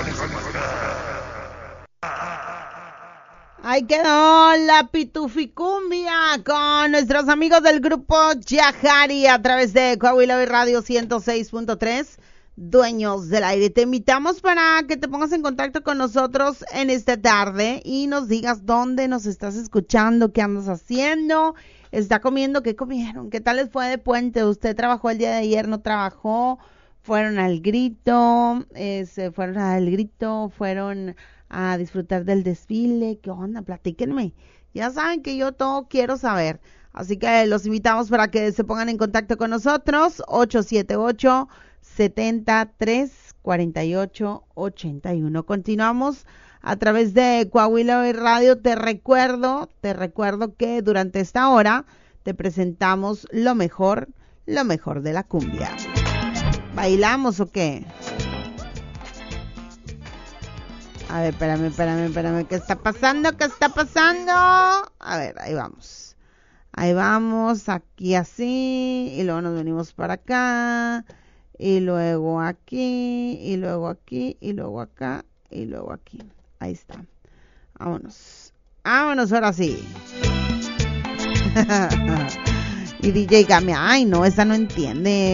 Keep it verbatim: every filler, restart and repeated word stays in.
Ahí quedó la Pituficumbia con nuestros amigos del grupo Yajari a través de Coahuila y Radio ciento seis punto tres, Dueños del Aire. Te invitamos para que te pongas en contacto con nosotros en esta tarde y nos digas dónde nos estás escuchando, qué andas haciendo, está comiendo, qué comieron, qué tal les fue de puente. Usted trabajó el día de ayer, no trabajó, fueron al grito, eh, se fueron al grito, fueron a disfrutar del desfile. ¿Qué onda? Platíquenme. Ya saben que yo todo quiero saber. Así que los invitamos para que se pongan en contacto con nosotros. ocho siete ocho, siete tres, cuatro ocho, ocho uno. Continuamos a través de Coahuila Hoy Radio. Te recuerdo, te recuerdo que durante esta hora te presentamos lo mejor, lo mejor de la cumbia. ¿Bailamos o qué? A ver, espérame, espérame, espérame. ¿Qué está pasando? ¿Qué está pasando? A ver, ahí vamos. Ahí vamos, aquí así. Y luego nos venimos para acá. Y luego aquí. Y luego aquí. Y luego acá. Y luego aquí. Ahí está. Vámonos. Vámonos ahora sí. Y D J Gami, ay no, esa no entiende.